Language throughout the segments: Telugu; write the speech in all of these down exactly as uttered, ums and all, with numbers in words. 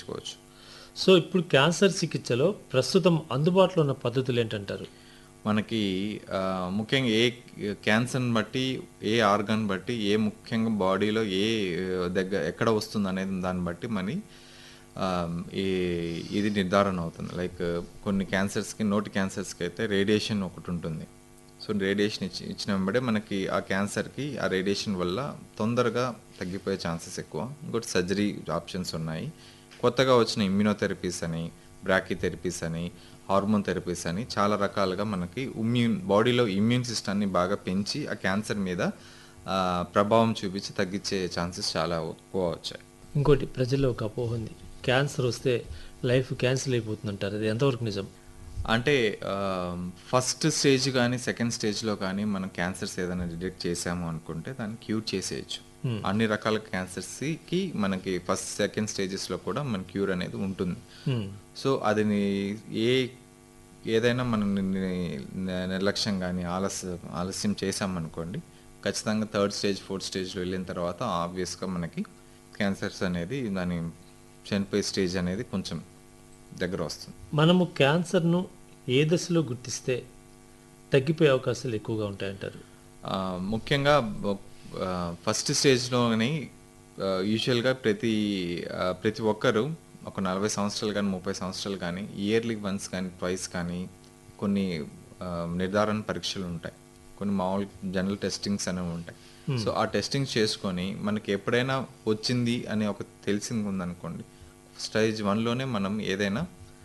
తగ్గించుకోవచ్చు. సో, ఇప్పుడు క్యాన్సర్ చికిత్సలో ప్రస్తుతం అందుబాటులో ఉన్న పద్ధతులేంటంటారు? మనకి ఆహ్, ముఖ్యంగా ఏ క్యాన్సర్‌ని బట్టి, ఏ ఆర్గాన్ బట్టి, ఏ ముఖ్యంగా బాడీలో ఏ దగ్గ ఎక్కడ వస్తుందనేది దాన్ని బట్టి మని ఆహ్, ఈ ఇది నిర్ధారణ అవుతుంది. లైక్ కొన్ని క్యాన్సర్స్‌కి నోటి క్యాన్సర్స్‌కైతే రేడియేషన్ ఒకటుంటుంది. సో, రేడియేషన్ ఇచ్చి ఇచ్చిన వెంబడే మనకి ఆ క్యాన్సర్‌కి ఆ రేడియేషన్ వల్ల తొందరగా తగ్గిపోయే ఛాన్సెస్ ఎక్కువ. ఇంకోటి సర్జరీ ఆప్షన్స్ ఉన్నాయి. కొత్తగా వచ్చిన ఇమ్యునోథెరపీస్ అని, బ్రాకీథెరపీస్ అని, హార్మోన్ థెరపీస్ అని చాలా రకాలుగా మనకి ఇమ్యూన్ బాడీలో ఇమ్యూన్ సిస్టమ్‌ని బాగా పెంచి ఆ క్యాన్సర్ మీద ఆహ్, ప్రభావం చూపించి తగ్గించే ఛాన్సెస్ చాలా ఎక్కువ వచ్చాయి. ఇంకోటి ప్రజల్లో ఒక అపోహ ఉంది. క్యాన్సర్ వస్తే లైఫ్ క్యాన్సిల్ అయిపోతుందంటారు. అది ఎంతవరకు నిజం? అంటే ఆహ్, ఫస్ట్ స్టేజ్ గానీ, సెకండ్ స్టేజ్‌లో కానీ మనం క్యాన్సర్స్ ఏదైనా డిటెక్ట్ చేశాము అనుకుంటే దాన్ని క్యూర్ చేసేయొచ్చు. హ్మ్. అన్ని రకాల క్యాన్సర్స్‌కి మనకి ఫస్ట్, సెకండ్ స్టేజెస్‌లో కూడా మన క్యూర్ అనేది ఉంటుంది. హ్మ్. సో, అది నీ ఏ ఏదైనా మనం ని ని నిర్లక్ష్యం గానీ, ఆలస్య ఆలస్యం చేశామనుకోండి, ఖచ్చితంగా థర్డ్ స్టేజ్, ఫోర్త్ స్టేజ్‌లో వెళ్ళిన తర్వాత ఆబ్వియస్‌గా మనకి క్యాన్సర్స్ అనేది దాని చనిపోయే స్టేజ్ అనేది కొంచెం దగ్గరొస్తుంది. మనము క్యాన్సర్‌ను ఏ దశలో గుర్తిస్తే తగ్గిపోయే అవకాశాలు ఎక్కువగా ఉంటాయంటారు? ఆహ్, ముఖ్యంగా బొ ఆహ్, ఫస్ట్ స్టేజ్‌లోని ఆహ్, యూజువల్‌గా ప్రతి ఆహ్, ప్రతి ఒక్కరు ఒక నలభై సంవత్సరాలు గానీ, ముప్పై సంవత్సరాలు గానీ, ఇయర్లీ వన్స్ కానీ, ట్వైస్ కానీ కొన్ని ఆహ్, నిర్ధారణ పరీక్షలుంటాయి. కొన్ని మామూలు జనరల్ టెస్టింగ్స్ అనేవి ఉంటాయి. హ్మ్. సో, ఆ టెస్టింగ్స్ చేసుకొని మనకి ఎప్పుడైనా వచ్చింది అని ఒక తెలిసిందుందనుకోండి, స్టేజ్ వన్‌లోనే మనం ఏదైనా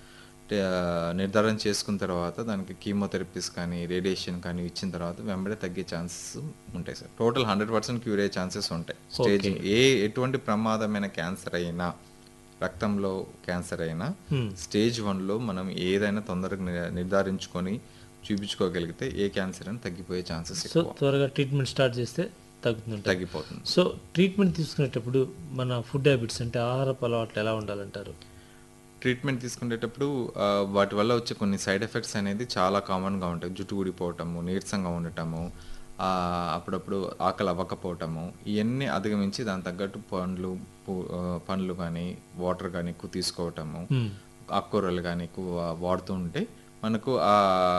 టే ఆహ్, నిర్ధారణ చేసుకున్న తర్వాత దానికి కీమోథెరపీస్ కానీ, రేడియేషన్ కానీ ఇచ్చిన తర్వాత వెంబడే తగ్గే ఛాన్సెస్ ఉంటాయి sir. Total hundred percent cure అయ్యే ఛాన్సెస్ ఉంటాయి. Stage okay. ఏ ఎటువంటి ప్రమాదమైన క్యాన్సర్ అయినా, రక్తంలో క్యాన్సర్ అయినా హ్మ్. స్టేజ్ వన్‌లో మనం ఏదైనా తొందరగా ని నిర్ధారించుకొని చూపించుకోగలిగితే ఏ క్యాన్సర్ అయినా తగ్గిపోయే ఛాన్సెస్ సో, ఎక్కువ. త్వరగా ట్రీట్మెంట్ స్టార్ట్ చేస్తే తగ్గుతుందంటారు. తగ్గిపోతుంది. సో, ట్రీట్మెంట్ తీసుకునేటప్పుడు మన ఫుడ్ హ్యాబిట్స్ అంటే ఆహారపు అలవాట్లు ఎలా ఉండాలంటారు? ట్రీట్మెంట్ తీసుకునేటప్పుడు ఆహ్, వాటి వల్ల వచ్చే కొన్ని సైడ్ ఎఫెక్ట్స్ అనేది చాలా కామన్‌గా ఉంటాయి. జుట్టు ఊడిపోవటము, నీరసంగా ఉండటము, ఆహ్, అప్పుడప్పుడు ఆకలి అవ్వకపోవటము, ఇయన్నీ అధిగమించి దానికి తగ్గట్టు పండ్లు, పు ఆహ్, పండ్లు గానీ, వాటర్ గానీ ఎక్కువ తీసుకోవటము, హ్మ్. ఆకుకూరలు గానీ ఎక్కువ వాడుతూ ఉంటే మనకు ఆ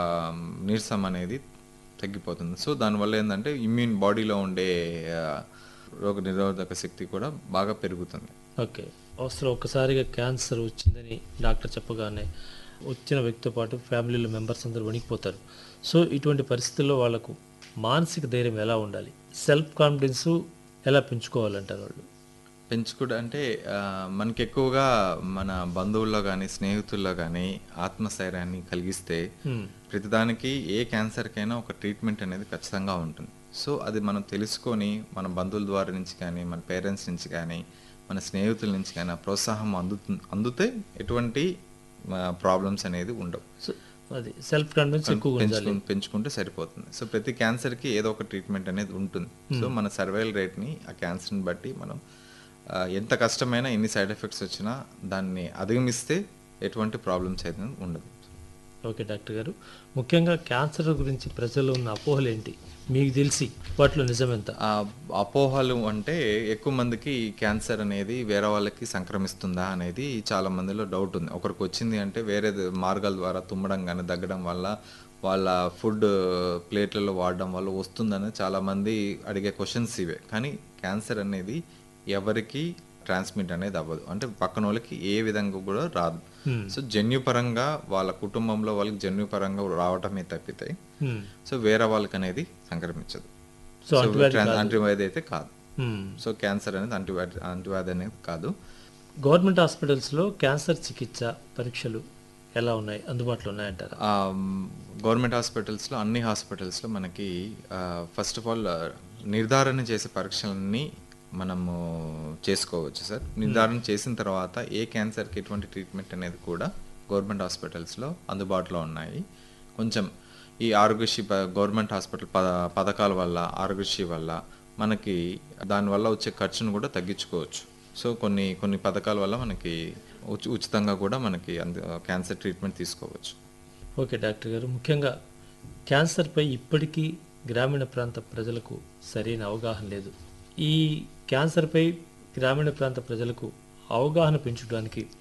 నీరసం అనేది తగ్గిపోతుంది. సో, దానివల్ల ఏందంటే ఇమ్యూన్ బాడీలో ఉండే ఆహ్, రోగనిరోధక శక్తి కూడా బాగా పెరుగుతుంది. ఓకే. అసలు ఒక్కసారిగా క్యాన్సర్ వచ్చిందని డాక్టర్ చెప్పగానే వచ్చిన వ్యక్తితో పాటు ఫ్యామిలీలో మెంబర్స్ అందరూ వణికిపోతారు. సో, ఇటువంటి పరిస్థితుల్లో వాళ్ళకు మానసిక ధైర్యం ఎలా ఉండాలి? సెల్ఫ్ కాన్ఫిడెన్సు ఎలా పెంచుకోవాలంటారు వాళ్ళు? పెంచుకుడు అంటే ఆహ్, మనకెక్కువగా మన బంధువుల్లో గానీ, స్నేహితుల్లో గానీ ఆత్మస్థైర్యాన్ని కలిగిస్తే హ్మ్. ప్రతిదానికి ఏ క్యాన్సర్‌కైనా ఒక ట్రీట్మెంట్ అనేది ఖచ్చితంగా ఉంటుంది. సో, అది మనం తెలుసుకొని మన బంధువుల ద్వారా నుంచి కానీ, మన పేరెంట్స్ నుంచి కానీ, మన స్నేహితుల నుంచి కానీ ఆ ప్రోత్సాహం అందుతుం అందుతే ఎటువంటి ఆహ్, ప్రాబ్లమ్స్ అనేది ఉండవు. సో, అది సెల్ఫ్ కాన్ఫిడెన్స్ కన్ ఎక్కువగా ఉండాలి. పెంచుకుం పెంచుకుంటే సరిపోతుంది. సో, ప్రతి క్యాన్సర్‌కి ఏదో ఒక ట్రీట్మెంట్ అనేది ఉంటుంది. సో, మన సర్వైవల్ రేట్‌ని ఆ క్యాన్సర్‌ని బట్టి మనం ఆహ్, ఎంత కష్టమైనా ఎన్ని సైడ్ ఎఫెక్ట్స్ వచ్చినా దాన్ని అధిగమిస్తే ఎటువంటి ప్రాబ్లమ్స్ అయితే ఉండదు. ఓకే డాక్టర్ గారు. ముఖ్యంగా క్యాన్సర్ గురించి ప్రజల్లో ఉన్న అపోహలేంటి? మీకు తెలిసి వాటిలో నిజమెంత? ఆ అపోహలు అంటే ఎక్కువ మందికి క్యాన్సర్ అనేది వేరే వాళ్ళకి సంక్రమిస్తుందా అనేది చాలా మందిలో డౌట్ ఉంది. ఒకరికి వచ్చింది అంటే వేరే ద మార్గాల ద్వారా తుమ్మడం గానీ, దగ్గడం వల్ల, వాళ్ళ ఫుడ్ ప్లేట్లలో వాడడం వల్ల వస్తుందని చాలామంది అడిగే క్వెషన్స్ ఇవే. కానీ క్యాన్సర్ అనేది ఎవరికీ ట్రాన్స్మిట్ అనేది అవ్వదు. అంటే పక్కనోళ్ళకి ఏ విధంగా కూడా రాదు. హ్మ్. సో, జన్యుపరంగా వాళ్ళ కుటుంబంలో వాళ్ళకి జన్యుపరంగా రావటమే తప్పితే హ్మ్. సో, వేరే వాళ్ళకనేది సంక్రమించదు. సో, సో, అంటువ్యాధి ట్రాన్ కాదు. అంటువ్యాధి అయితే కాదు. హ్మ్. సో, క్యాన్సర్ అనేది అంటువ్యాధి అంటువ్యాధి అనేది కాదు. గవర్నమెంట్ హాస్పిటల్స్‌లో క్యాన్సర్ చికిత్స పరీక్షలు ఎలా ఉన్నాయి? అందుబాటులో ఉన్నాయంటారా? ఆహ్, గవర్నమెంట్ హాస్పిటల్స్‌లో అన్ని హాస్పిటల్స్‌లో మనకి ఆహ్, ఫస్ట్ ఆఫ్ ఆల్ నిర్ధారణ చేసే పరీక్షలన్నీ మనము చేసుకోవచ్చు సార్. నిర్ధారణ చేసిన తర్వాత ఏ క్యాన్సర్‌కి ఎటువంటి ట్రీట్మెంట్ అనేది కూడా గవర్నమెంట్ హాస్పిటల్స్‌లో అందుబాటులో ఉన్నాయి. కొంచెం ఈ ఆరోగ్యశ్రీ ప గవర్నమెంట్ హాస్పిటల్ ప పథకాల వల్ల, ఆరోగ్యశ్రీ వల్ల మనకి దానివల్ల వచ్చే ఖర్చును కూడా తగ్గించుకోవచ్చు. సో, కొన్ని కొన్ని పథకాల వల్ల మనకి ఉచి ఉచితంగా కూడా మనకి అంద క్యాన్సర్ ట్రీట్మెంట్ తీసుకోవచ్చు. ఓకే డాక్టర్ గారు. ముఖ్యంగా క్యాన్సర్‌పై ఇప్పటికీ గ్రామీణ ప్రాంత ప్రజలకు సరైన అవగాహన లేదు. ఈ క్యాన్సర్‌పై గ్రామీణ ప్రాంత ప్రజలకు అవగాహన పెంచడానికి